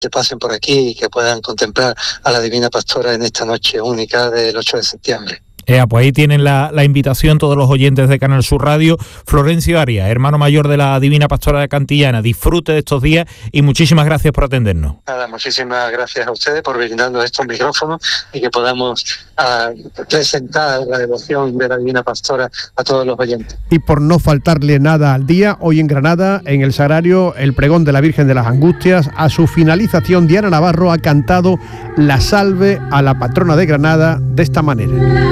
que pasen por aquí y que puedan contemplar a la Divina Pastora en esta noche única del 8 de septiembre. Pues ahí tienen la invitación todos los oyentes de Canal Sur Radio. Florencio Arias, hermano mayor de la Divina Pastora de Cantillana, disfrute de estos días y muchísimas gracias por atendernos. Nada, muchísimas gracias a ustedes por brindarnos estos micrófonos y que podamos presentar la devoción de la Divina Pastora a todos los oyentes. Y por no faltarle nada al día, hoy en Granada, en el Sagrario, el pregón de la Virgen de las Angustias. A su finalización, Diana Navarro ha cantado la salve a la patrona de Granada de esta manera.